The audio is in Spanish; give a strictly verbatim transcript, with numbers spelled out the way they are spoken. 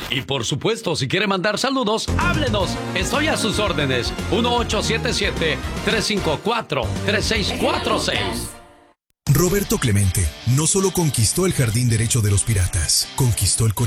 Y por supuesto, si quiere mandar saludos, háblenos. Estoy a sus órdenes. uno ocho siete siete, tres cinco cuatro, tres seis cuatro seis. Roberto Clemente no solo conquistó el jardín derecho de los piratas, conquistó el corazón